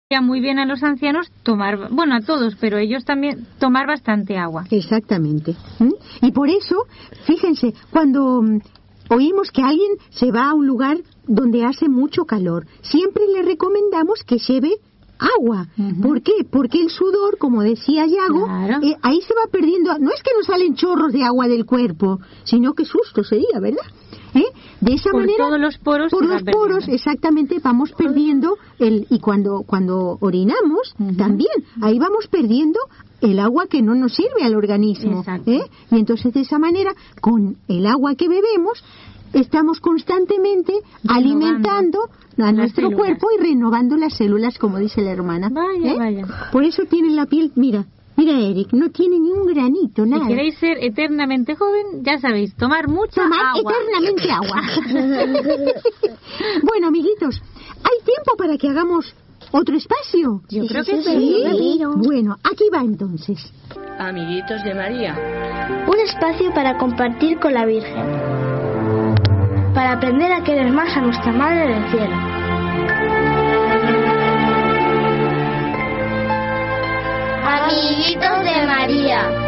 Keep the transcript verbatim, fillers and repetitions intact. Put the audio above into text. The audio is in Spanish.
muy bien a los ancianos tomar, bueno, a todos, pero ellos también tomar bastante agua. Exactamente. ¿Mm? Y por eso, fíjense, cuando mm, oímos que alguien se va a un lugar donde hace mucho calor, siempre le recomendamos que lleve agua. Uh-huh. ¿Por qué? Porque el sudor, como decía Yago, claro. eh, ahí se va perdiendo. No es que nos salen chorros de agua del cuerpo, sino que susto sería, ¿verdad? ¿Eh? De esa por manera, todos los poros, por los poros, perdiendo. Exactamente, vamos perdiendo el y cuando cuando orinamos uh-huh. también ahí vamos perdiendo el agua que no nos sirve al organismo. ¿Eh? Y entonces de esa manera, con el agua que bebemos, estamos constantemente renovando alimentando a nuestro células. Cuerpo y renovando las células, como dice la hermana. Vaya, ¿Eh? vaya. Por eso tiene la piel, mira, mira Eric, no tiene ni un granito, nada. Si queréis ser eternamente joven, ya sabéis, tomar mucha tomar agua. eternamente agua. Bueno, amiguitos, ¿hay tiempo para que hagamos otro espacio? Yo sí, creo sí, que sí. sí. Bueno, aquí va entonces. Amiguitos de María. Un espacio para compartir con la Virgen. Para aprender a querer más a nuestra Madre del Cielo. Amiguitos de María.